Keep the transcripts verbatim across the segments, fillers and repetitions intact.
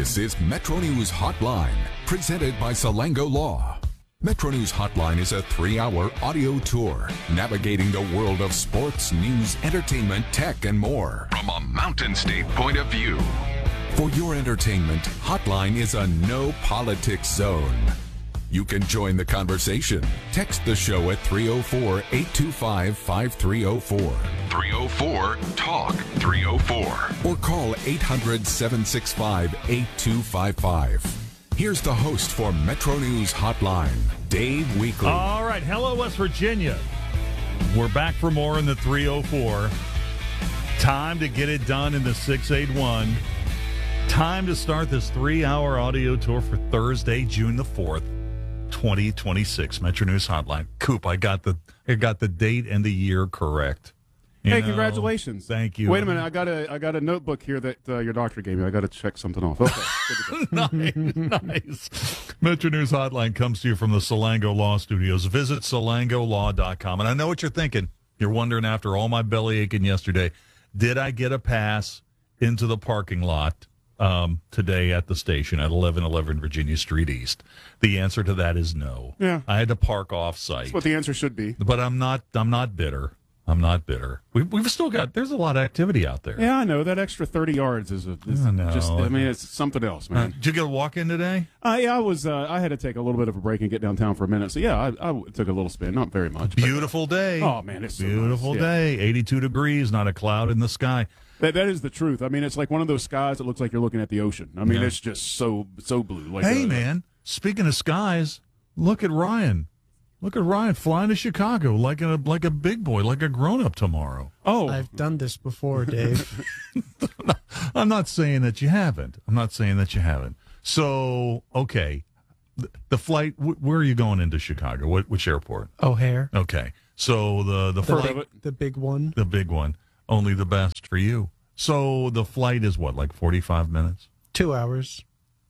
This is Metro News Hotline, presented by Salango Law. Metro News Hotline is a three-hour audio tour navigating the world of sports, news, entertainment, tech, and more from a Mountain State point of view. For your entertainment, Hotline is a no-politics zone. You can join the conversation. Text the show at three oh four, eight two five, five three oh four. three oh four, talk three oh four. Or call eight hundred, seven six five, eight two five five. Here's the host for Metro News Hotline, Dave Weekley. All right. Hello, West Virginia. We're back for more in the three oh four. Time to get it done in the six eighty-one. Time to start this three-hour audio tour for Thursday, June the fourth, twenty twenty-six. Metro News Hotline. Coop, I got the I got the date and the year correct. You hey, know, congratulations! Thank you. Wait a minute, I got a I got a notebook here that uh, your doctor gave me. I got to check something off. Okay, good to go. nice, nice. Metro News Hotline comes to you from the Salango Law Studios. Visit salango law dot com. And I know what you're thinking. You're wondering, after all my belly aching yesterday, did I get a pass into the parking lot um, today at the station at eleven eleven Virginia Street East? The answer to that is no. Yeah. I had to park off-site. That's what the answer should be. But I'm not. I'm not bitter. I'm not bitter. We've, we've still got, there's a lot of activity out there. Yeah, I know. That extra thirty yards is, a, is I know. just, I mean, it's something else, Uh, man. did you get a walk-in today? Uh, yeah, I was, uh, I had to take a little bit of a break and get downtown for a minute. So, yeah, I, I took a little spin. Not very much. but- Beautiful day. Oh, man, it's so Beautiful nice. Yeah. day. eighty-two degrees, not a cloud in the sky. That, that is the truth. I mean, it's like one of those skies that looks like you're looking at the ocean. I mean, Yeah. it's just so, so blue. Like Hey, uh, man, speaking of skies, look at Ryan. Look at Ryan flying to Chicago like a like a big boy, like a grown-up tomorrow. Oh, I've done this before, Dave. I'm not saying that you haven't. I'm not saying that you haven't. So, okay, the, the flight, wh- where are you going into Chicago? What, which airport? O'Hare, Okay, so the, the, the first, big, the big one. the big one, only the best for you. So the flight is what, like forty-five minutes? Two hours.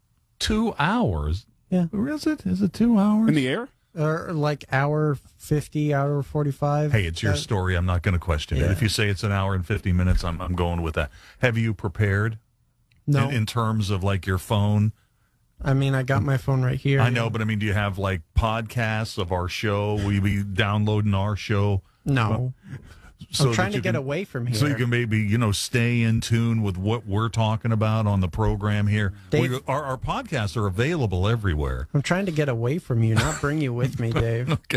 Two hours? Yeah. Or is it? Is it two hours? in the air? Or like hour fifty, hour forty-five. Hey, it's your Uh, story. I'm not going to question it. Yeah. If you say it's an hour and fifty minutes, I'm I'm going with that. Have you prepared No, in, in terms of like your phone? I mean, I got my phone right here. I know, but I mean, do you have like podcasts of our show? Will you be downloading our show? No. So I'm trying that to you get can- away from here. So you can maybe, you know, stay in tune with what we're talking about on the program here. Dave- We, our, our podcasts are available everywhere. I'm trying to get away from you, not bring you with me, Dave. Okay.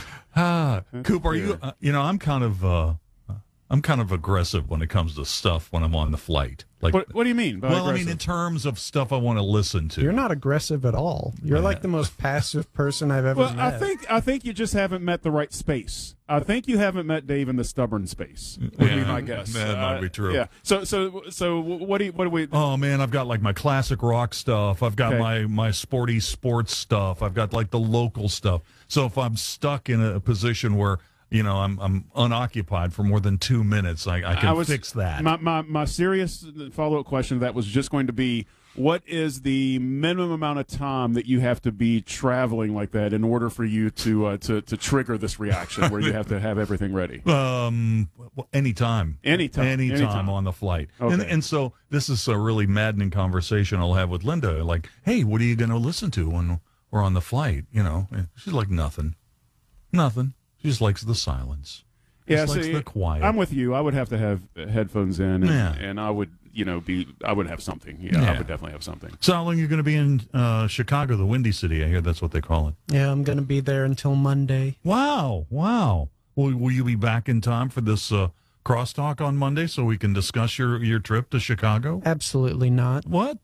Ah, Coop, are you? Uh, you know, I'm kind of, uh, I'm kind of aggressive when it comes to stuff when I'm on the flight. Like, What, what do you mean by well, I mean, aggressive? in terms of stuff I want to listen to. You're not aggressive at all. You're like the most passive person I've ever Well, met. I think I think you just haven't met the right space. I think you haven't met Dave in the stubborn space. Would be Yeah, my guess. that might be true. Yeah. So so so what do you, what do we? Oh man, I've got like my classic rock stuff. I've got Okay. my my sporty sports stuff. I've got like the local stuff. So if I'm stuck in a position where, you know, I'm I'm unoccupied for more than two minutes, I, I can I was- fix that. My my my serious follow up question to that was just going to be, what is the minimum amount of time that you have to be traveling like that in order for you to uh, to to trigger this reaction where you have to have everything ready? Um, well, anytime, Anytime. anytime, Anytime. on the flight. Okay. And and so this is a really maddening conversation I'll have with Linda. Like, hey, what are you going to listen to when we're on the flight? You know, And she's like, nothing, nothing. She just likes the silence. Yeah, Just likes see, the quiet. I'm with you. I would have to have headphones in, and, Yeah. and I would, you know, be. I would have something. Yeah, Yeah. I would definitely have something. So how long are you going to be in uh, Chicago, the Windy City? I hear that's what they call it. yeah, I'm going to be there until Monday. Wow, wow. Will, will you be back in time for this uh, crosstalk on Monday so we can discuss your, your trip to Chicago? Absolutely not. What?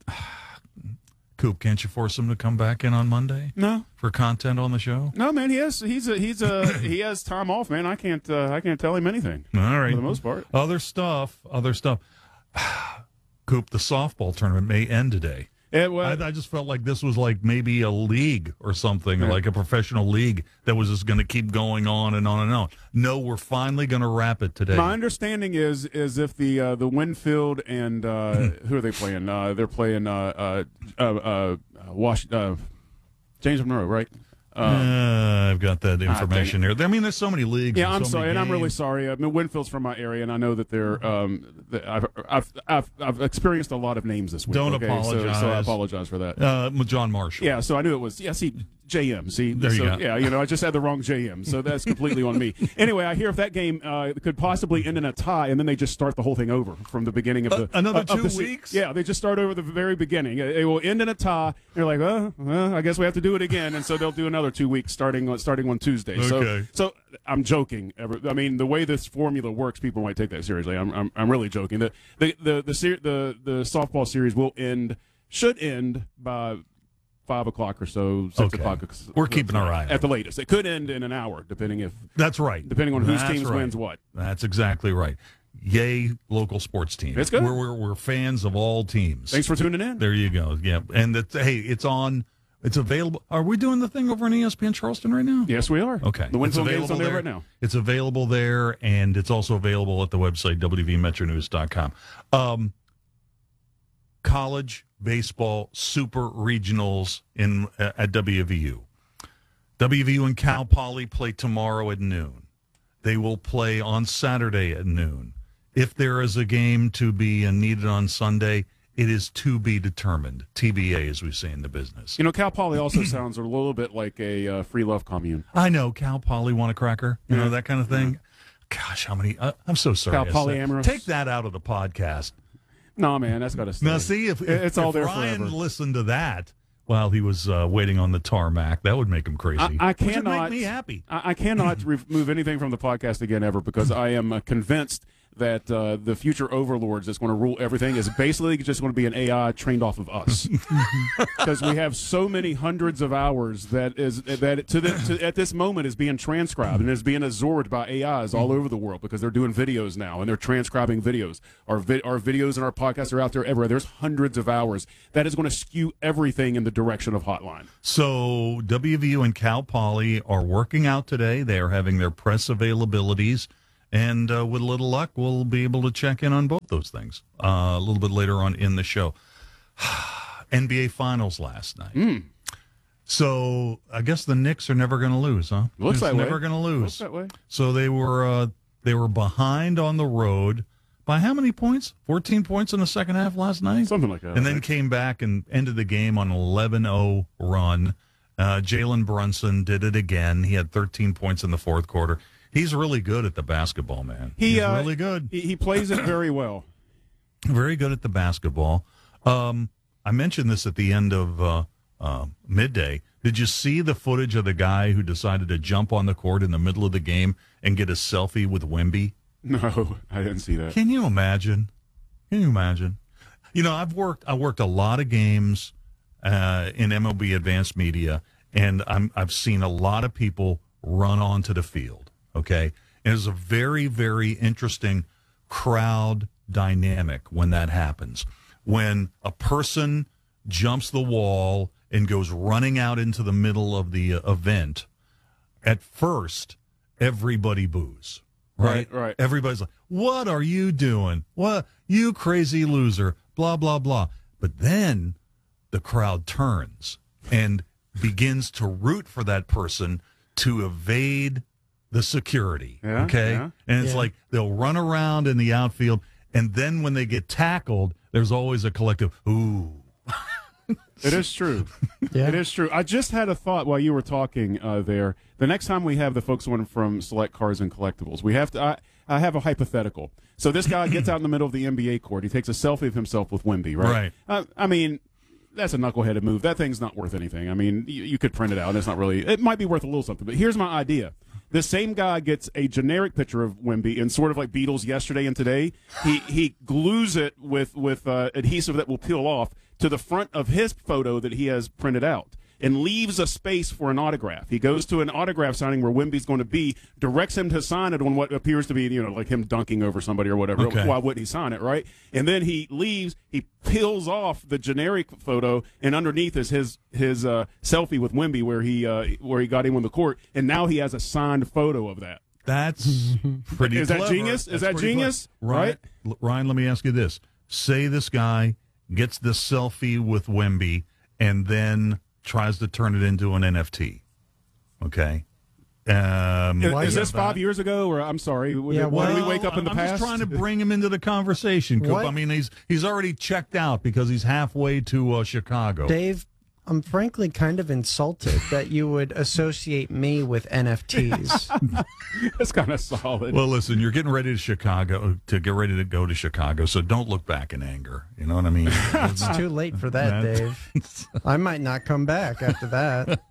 Coop, can't you force him to come back in on Monday No, for content on the show? no, man. He has. He's a. He's a. he has time off, man. I can't. Uh, I can't tell him anything All right. for the most part. Other stuff, other stuff. Coop, the softball tournament may end today. Yeah, well, I, I just felt like this was like maybe a league or something, Yeah. like a professional league that was just going to keep going on and on and on. No, we're finally going to wrap it today. my understanding is is if the uh, the Winfield and uh, who are they playing? Uh, they're playing uh, uh, uh, uh, Wash, uh, James Monroe, right? Uh, I've got that information here. I mean, there's so many leagues. Yeah, and I'm so sorry, many and I'm really games. sorry. I mean, Winfield's from my area, and I know that they're. Um, that I've, I've I've I've experienced a lot of names this week. Don't okay? So, so I apologize. apologize for that. Uh, John Marshall. Yeah, so I knew it was. Yeah, see, J M. See, There you so, go. Yeah, you know, I just had the wrong J M, so that's completely on me. Anyway, I hear if that game uh, could possibly end in a tie, and then they just start the whole thing over from the beginning of the Uh, another uh, of two the se- weeks? Yeah, they just start over the very beginning. It will end in a tie. They're like, oh, well, I guess we have to do it again, and so they'll do another two weeks starting on starting on Tuesday. Okay. So, so I'm joking. I mean, the way this formula works, people might take that seriously. I'm I'm, I'm really joking. The the the the, ser- the the softball series will end should end by five o'clock or so, six Okay. o'clock. We're keeping our eye on at the latest. It could end in an hour, depending if That's right. depending on whose That's teams right. wins what. That's exactly right. Yay, local sports teams. It's good. We're, we're, we're fans of all teams. Thanks for tuning in. There you go. Yeah, and that's, hey, it's on. It's available. Are we doing the thing over on E S P N Charleston right now? Yes, we are. Okay. The It's Winfield game's available on there right now. It's available there, and it's also available at the website, w v metro news dot com. Um, college baseball super regionals in uh, at W V U. W V U and Cal Poly play tomorrow at noon. They will play on Saturday at noon. If there is a game to be uh, needed on Sunday, it is to be determined. T B A, as we say in the business. You know, Cal Poly also sounds a little bit like a uh, free love commune. I know Cal Poly want a cracker, you know, that kind of thing. Gosh, how many? Uh, I'm so sorry. Cal I said- polyamorous. Take that out of the podcast. No, man, that's got to stay. Now, see, if, if, it's all if there Ryan forever. listened to that while he was uh, waiting on the tarmac, that would make him crazy. I, I Which would cannot make me happy. I, I cannot remove anything from the podcast again ever because I am uh, convinced that uh, the future overlords that's going to rule everything is basically just going to be an A I trained off of us because we have so many hundreds of hours that is that to, the, to at this moment is being transcribed and is being absorbed by A Is all over the world because they're doing videos now and they're transcribing videos. Our vi- our videos and our podcasts are out there everywhere. There's hundreds of hours that is going to skew everything in the direction of Hotline. So W V U and Cal Poly are working out today. They are having their press availabilities. And uh, with a little luck, we'll be able to check in on both those things uh, a little bit later on in the show. N B A Finals last night. Mm. So I guess the Knicks are never going to lose, huh? Looks It's that way. never going to lose. Looks that way. So they were uh, they were behind on the road by how many points? fourteen points in the second half last night? Something like that. And I then think. came back and ended the game on an eleven oh run. Uh, Jalen Brunson did it again. He had thirteen points in the fourth quarter. He's really good at the basketball, man. He, He's uh, really good. He, he plays it very well. Very good at the basketball. Um, I mentioned this at the end of uh, uh, midday. Did you see the footage of the guy who decided to jump on the court in the middle of the game and get a selfie with Wemby? No, I didn't see that. Can you imagine? Can you imagine? You know, I've worked. I worked a lot of games uh, in M L B Advanced Media, and I'm, I've seen a lot of people run onto the field. Okay, and it's a very, very interesting crowd dynamic when that happens. When a person jumps the wall and goes running out into the middle of the uh, event, at first everybody boos. Right? Right, right. Everybody's like, "What are you doing? What, you crazy loser?" Blah blah blah. But then the crowd turns and begins to root for that person to evade the security. Yeah, okay? yeah. And it's Yeah. like they'll run around in the outfield, and then when they get tackled, there's always a collective, ooh. It is true. Yeah. It is true. I just had a thought while you were talking uh, there. The next time we have the folks on from Select Cars and Collectibles, we have to. I, I have a hypothetical. So this guy gets out in the middle of the N B A court. He takes a selfie of himself with Wemby, right? Right. Uh, I mean, that's a knuckleheaded move. That thing's not worth anything. I mean, you, you could print it out. And it's not really. It might be worth a little something. But here's my idea. The same guy gets a generic picture of Wemby in sort of like Beatles yesterday and today. He he glues it with with uh, adhesive that will peel off to the front of his photo that he has printed out and leaves a space for an autograph. He goes to an autograph signing where Wemby's going to be, directs him to sign it on what appears to be, you know, like him dunking over somebody or whatever. Okay. Why wouldn't he sign it, right? And then he leaves, he peels off the generic photo, and underneath is his his uh, selfie with Wemby where he uh, where he got him on the court, and now he has a signed photo of that. That's pretty Is that clever. genius? Is That's that pretty genius? clever. Ryan, L- Ryan, let me ask you this. Say this guy gets the selfie with Wemby and then tries to turn it into an N F T. Okay. Um, Is, Why is is this that? five years ago, or I'm sorry? Yeah, why did we Well, wake up in the I'm past? just trying to bring him into the conversation, Coop. What? I mean, he's he's already checked out because he's halfway to uh, Chicago. Dave, I'm frankly kind of insulted that you would associate me with N F Ts. That's kind of solid. Well, listen, you're getting ready to Chicago to get ready to go to Chicago, so don't look back in anger. You know what I mean? It's too late for that, Dave. I might not come back after that.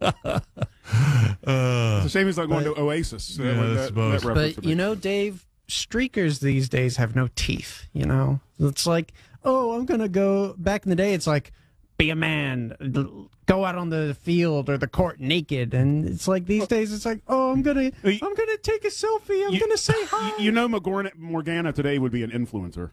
Uh, it's a shame he's not going but- to Oasis. That- Yeah, I that, suppose. that reference But, would you be- know, Dave, streakers these days have no teeth, you know? It's like, oh, I'm going to go. Back in the day, it's like, be a man, go out on the field or the court naked. And it's like these days, it's like, oh, I'm going to You- I'm gonna take a selfie. I'm You- going to say hi. You, you know, Morgana, Morgana today would be an influencer.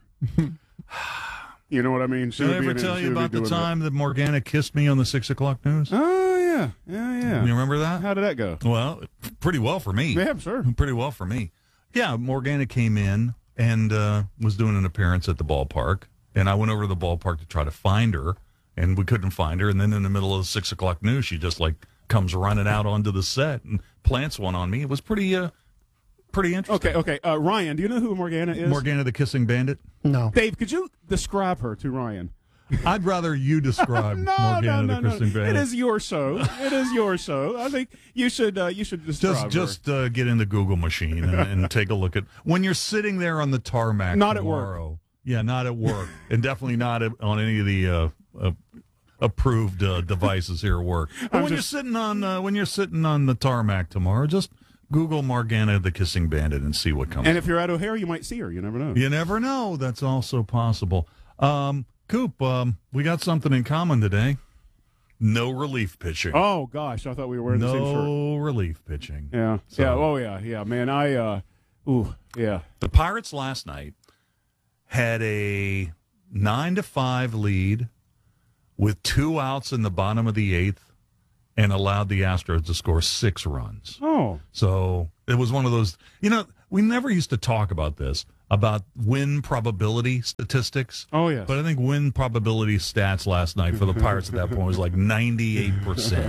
You know what I mean? She did I would be ever an- tell she you would be about the doing that. time that Morgana kissed me on the six o'clock news? Oh yeah, yeah, yeah. You remember that? How did that go? Well, pretty well for me. Yeah, sure. Pretty well for me. Yeah, Morgana came in and uh, was doing an appearance at the ballpark, and I went over to the ballpark to try to find her, and we couldn't find her. And then in the middle of the six o'clock news, she just like comes running out onto the set and plants one on me. It was pretty, uh, pretty interesting. Okay, okay. Uh, Ryan, do you know who Morgana is? Morgana the Kissing Bandit. No. Dave, could you describe her to Ryan? I'd rather you describe No, Morgana no, the no, Kissing no. Bandit. It is your show. It is your show. I think you should. Uh, you should describe Just, her. just uh, get in the Google machine and, and take a look at when you're sitting there on the tarmac. Not at work. tomorrow. Yeah, not at work, and definitely not at, on any of the uh, uh, approved uh, devices here at work. But I'm when just- you're sitting on uh, when you're sitting on the tarmac tomorrow, just Google Morgana the Kissing Bandit and see what comes. And up. if you're at O'Hare, you might see her. You never know. You never know. That's also possible. Um, Coop, um, we got something in common today. No relief pitching. Oh gosh, I thought we were wearing the same shirt. No relief pitching. Yeah. So- Yeah. Oh yeah. Yeah. Man, I. uh Ooh. Yeah. The Pirates last night had a nine to five lead with two outs in the bottom of the eighth and allowed the Astros to score six runs. Oh. So it was one of those, you know, we never used to talk about this, about win probability statistics. Oh yes. But I think win probability stats last night for the Pirates at that point was like ninety-eight percent.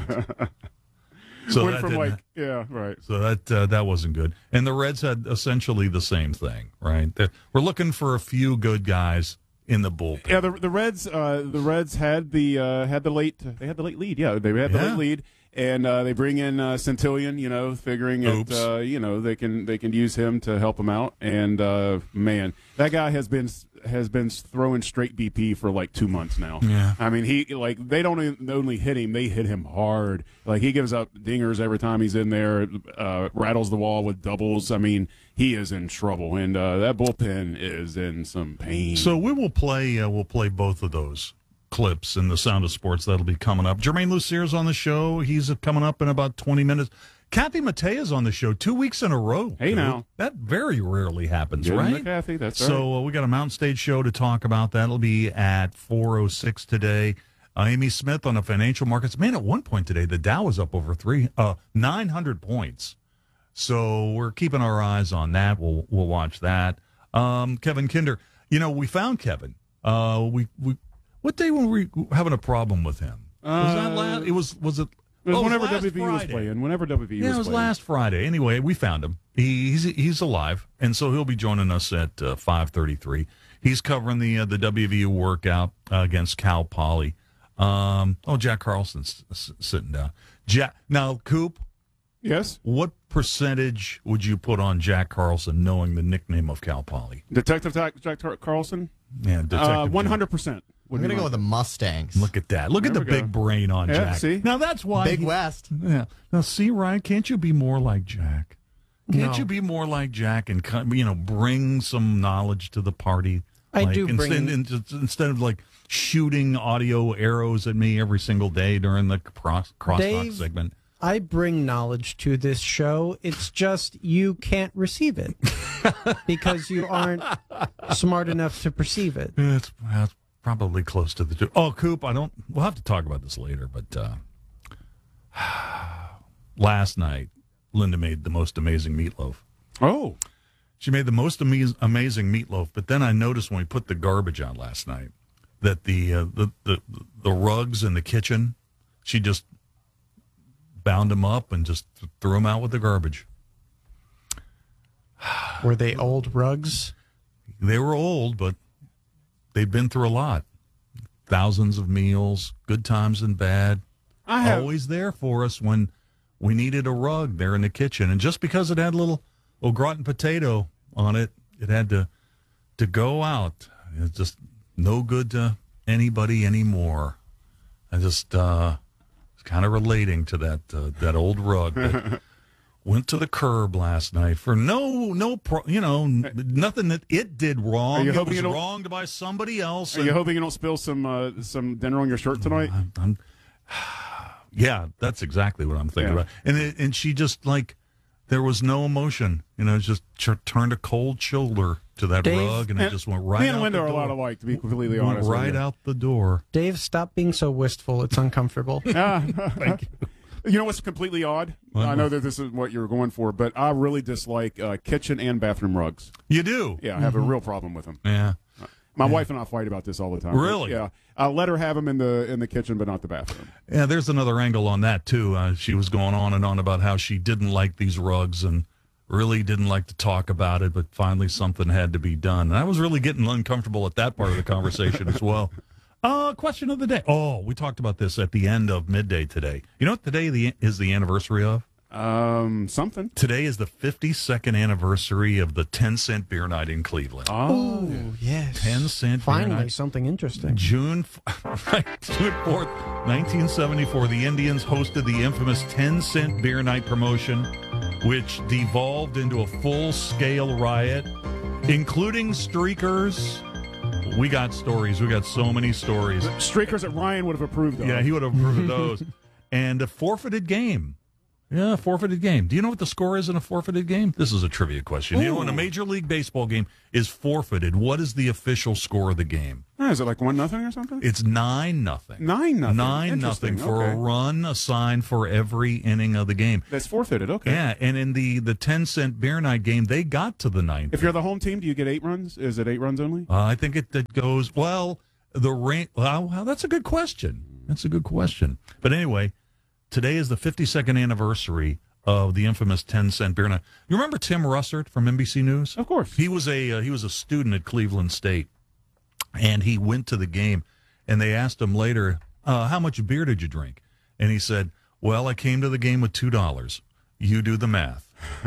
So Went that from didn't- like. Yeah. Right. so that uh, that wasn't good. And the Reds had essentially the same thing, right? They're, we're looking for a few good guys in the bullpen. Yeah. The the Reds. Uh, the Reds had the uh, had the late. They had the late lead. Yeah. They had the Yeah. late lead. And uh, they bring in uh, Centillion, you know, figuring Oops. that uh, you know they can they can use him to help them out. And uh, man, that guy has been has been throwing straight B P for like two months now. Yeah. I mean, he like they don't even only hit him; they hit him hard. Like he gives up dingers every time he's in there, uh, rattles the wall with doubles. I mean, he is in trouble, and uh, that bullpen is in some pain. So we will play. Uh, we'll play both of those clips in the Sound of Sports. That'll be coming up. Jermaine Lucier's on the show. He's coming up in about twenty minutes. Kathy Matea's on the show two weeks in a row. Hey, dude. now. That very rarely happens, Good, right? Kathy, that's So right. uh, we got a Mountain Stage show to talk about. That'll be at four oh six today. Uh, Amy Smith on the financial markets. Man, at one point today, the Dow was up over three, uh, nine hundred points. So we're keeping our eyes on that. We'll we'll watch that. Um, Kevin Kinder. You know, we found Kevin. Uh, we we what day were we having a problem with him? Was that Uh, last? It was was it? It was oh, whenever last W V U was Friday. playing. Whenever W V U Yeah, was it was playing. last Friday. Anyway, we found him. He, he's he's alive, and so he'll be joining us at uh, five thirty-three. He's covering the uh, the W V U workout uh, against Cal Poly. Um, oh, Jack Carlson's s- sitting down. Jack, now, Coop, Yes, what percentage would you put on Jack Carlson, knowing the nickname of Cal Poly? Detective Jack, Jack Tar- Carlson. Yeah, Uh, Detective. One hundred percent. I'm going to go with the Mustangs. Look at that. Look There at the we go. big brain on Yeah, Jack. see? Now that's why Big he- West. Yeah. Now, see, Ryan, can't you be more like Jack? Can't No. you be more like Jack and co- you know bring some knowledge to the party? I Like, do instead, bring- in- instead of like shooting audio arrows at me every single day during the cross crosstalk Dave, segment. I bring knowledge to this show. It's just you can't receive it because you aren't smart enough to perceive it. Yeah, it's, well, it's probably close to the truth. Oh, Coop, I don't. We'll have to talk about this later, but uh, last night Linda made the most amazing meatloaf. Oh, She made the most amaz- amazing meatloaf, but then I noticed when we put the garbage out last night that the, uh, the the the rugs in the kitchen, she just bound them up and just threw them out with the garbage. Were they old rugs? They were old, but they'd been through a lot. Thousands of meals, good times and bad. I have, Always there for us when we needed a rug there in the kitchen. And just because it had a little au gratin potato on it, it had to to go out. It's just no good to anybody anymore. I just uh, was kind of relating to that uh, that old rug that went to the curb last night for no no pro, you know n- nothing that it did wrong. you It hoping was you don't- wronged by somebody else. Are you hoping you don't spill some uh, some dinner on your shirt tonight? I'm, I'm, yeah, that's exactly what I'm thinking Yeah. about. And it, and she just like there was no emotion. You know, just ch- turned a cold shoulder to that Dave, rug, and it And just went right Me out and Linda the are a door. lot alike, to be completely Went honest. with right you. out the door. Dave, stop being so wistful. It's uncomfortable. Thank you. You know what's completely odd? What? I know that this is what you're going for, but I really dislike uh, kitchen and bathroom rugs. You do, Yeah, I have a real problem with them. yeah. My wife and I fight about this all the time. Really? Yeah. I let her have them in the in the kitchen, but not the bathroom. Yeah, there's another angle on that, too. Uh, she was going on and on about how she didn't like these rugs and really didn't like to talk about it, but finally something had to be done. And I was really getting uncomfortable at that part of the conversation as well. Uh, question of the day. Oh, we talked about this at the end of midday today. You know what today the, is the anniversary of? Um, something. Today is the fifty-second anniversary of the ten cent beer night in Cleveland. Oh, Yes. ten cent beer Finally, night. something interesting. June June fourth, nineteen seventy-four, the Indians hosted the infamous ten cent beer night promotion, which devolved into a full-scale riot, including streakers. We got stories. We got so many stories. streakers that Ryan would have approved of. Yeah, he would have approved of those. And a forfeited game. Yeah, a forfeited game. Do you know what the score is in a forfeited game? This is a trivia question. You know, when a Major League Baseball game is forfeited, what is the official score of the game? Oh, is it like one nothing or something? It's nine nothing. Nine nothing. Nine nothing Interesting. for a Okay. run assigned for every inning of the game. That's forfeited. Okay. Yeah, and in the the ten cent beer night game, they got to the ninth. If you're the home team, do you get eight runs? Is it eight runs only? Uh, I think it, it goes well. The rain. Well, well, that's a good question. That's a good question. But anyway, today is the fifty-second anniversary of the infamous ten cent beer night. You remember Tim Russert from N B C News? Of course. He was a uh, he was a student at Cleveland State, and he went to the game, and they asked him later, uh, "How much beer did you drink?" And he said, "Well, I came to the game with two dollars. You do the math."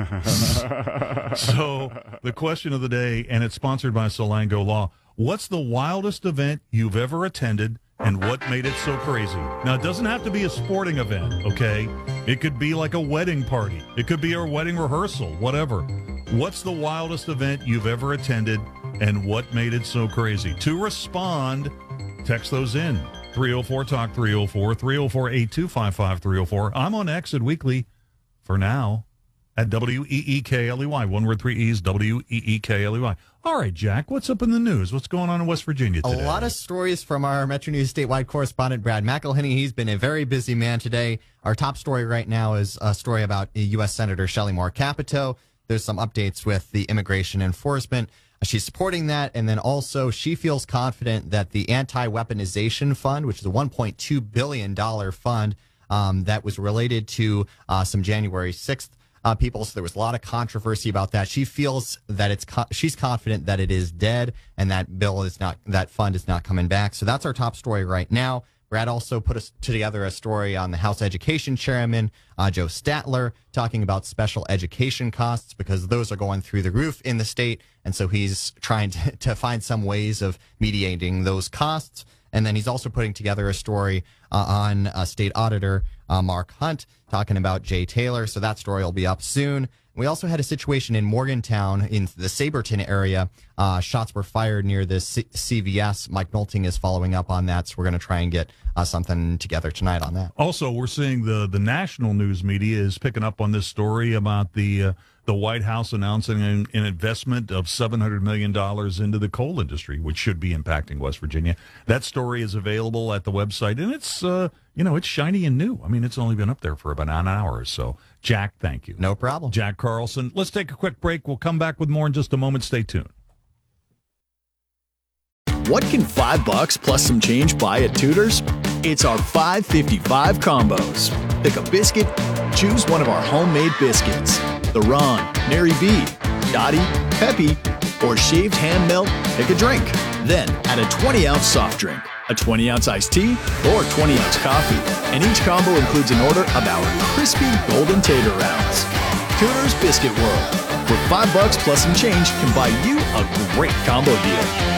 So the question of the day, and it's sponsored by Solango Law. What's the wildest event you've ever attended, and what made it so crazy? Now, it doesn't have to be a sporting event, okay? It could be like a wedding party. It could be a wedding rehearsal, whatever. What's the wildest event you've ever attended, and what made it so crazy? To respond, text those in. three oh four talk three oh four, three oh four, eight two five five, three oh four. I'm on X at Weekly for now at W E E K L E Y. One word, three E's, W E E K L E Y. All right, Jack, what's up in the news? What's going on in West Virginia today? A lot of stories from our Metro News statewide correspondent, Brad McElhenney. He's been a very busy man today. Our top story right now is a story about U S Senator Shelley Moore Capito. There's some updates with the immigration enforcement. She's supporting that, and then also she feels confident that the Anti-Weaponization Fund, which is a one point two billion dollars fund um, that was related to uh, some January sixth Uh, people, so there was a lot of controversy about that. She feels that it's co- she's confident that it is dead and that bill is not that fund is not coming back. So that's our top story right now. Brad also put us together a story on the House Education Chairman, uh, Joe Statler, talking about special education costs because those are going through the roof in the state, and so he's trying to, to find some ways of mediating those costs. And then he's also putting together a story uh, on uh, State Auditor uh, Mark Hunt talking about Jay Taylor. So that story will be up soon. We also had a situation in Morgantown in the Saberton area. Uh, shots were fired near the C- CVS. Mike Nolting is following up on that. So we're going to try and get uh, something together tonight on that. Also, we're seeing the, the national news media is picking up on this story about the uh, the White House announcing an, an investment of seven hundred million dollars into the coal industry, which should be impacting West Virginia. That story is available at the website, and it's, uh, you know, it's shiny and new. I mean, it's only been up there for about an hour or so. Jack, thank you. No problem. Jack Carlson. Let's take a quick break. We'll come back with more in just a moment. Stay tuned. What can five bucks plus some change buy at Tudor's? It's our five fifty-five combos. Pick a biscuit, choose one of our homemade biscuits. The Ron, Mary B, Dottie, Peppy, or shaved ham melt, pick a drink. Then add a twenty ounce soft drink, a twenty ounce iced tea, or twenty ounce coffee. And each combo includes an order of our crispy golden tater rounds. Cooter's Biscuit World, where five bucks plus some change can buy you a great combo deal.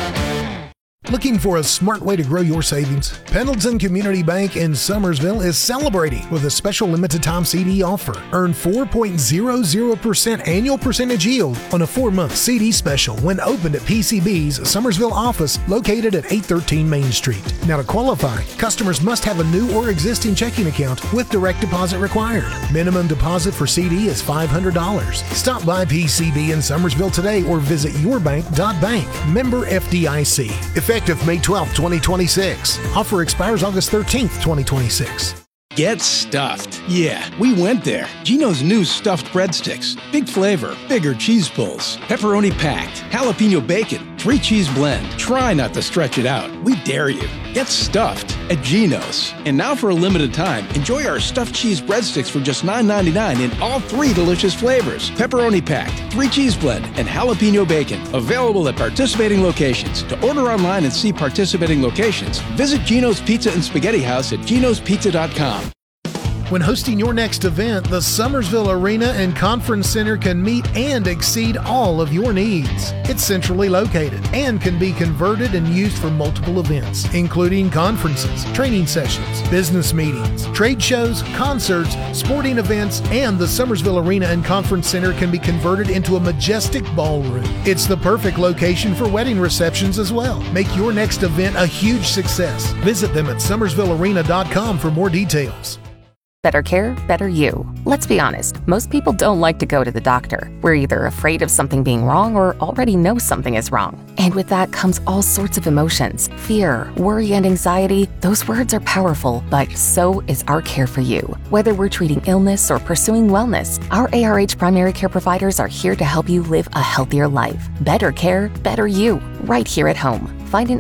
Looking for a smart way to grow your savings? Pendleton Community Bank in Summersville is celebrating with a special limited time C D offer. Earn four point zero zero percent annual percentage yield on a four-month C D special when opened at P C B's Summersville office located at eight thirteen Main Street. Now to qualify, customers must have a new or existing checking account with direct deposit required. Minimum deposit for C D is five hundred dollars. Stop by P C B in Summersville today or visit your bank dot bank. Member F D I C. Effective May twelfth, twenty twenty-six. Offer expires August thirteenth, twenty twenty-six. Get stuffed. Yeah, we went there. Geno's new stuffed breadsticks. Big flavor, bigger cheese pulls, pepperoni packed, jalapeno bacon, three cheese blend. Try not to stretch it out. We dare you. Get stuffed at Geno's. And now for a limited time, enjoy our stuffed cheese breadsticks for just nine ninety-nine in all three delicious flavors. Pepperoni packed, three cheese blend, and jalapeno bacon. Available at participating locations. To order online and see participating locations, visit Geno's Pizza and Spaghetti House at genos pizza dot com. When hosting your next event, the Summersville Arena and Conference Center can meet and exceed all of your needs. It's centrally located and can be converted and used for multiple events, including conferences, training sessions, business meetings, trade shows, concerts, sporting events, and the Summersville Arena and Conference Center can be converted into a majestic ballroom. It's the perfect location for wedding receptions as well. Make your next event a huge success. Visit them at summersville arena dot com for more details. Better care, better you. Let's be honest, most people don't like to go to the doctor. We're either afraid of something being wrong or already know something is wrong. And with that comes all sorts of emotions. Fear, worry, and anxiety. Those words are powerful, but so is our care for you. Whether we're treating illness or pursuing wellness, our A R H primary care providers are here to help you live a healthier life. Better care, better you. Right here at home. Find an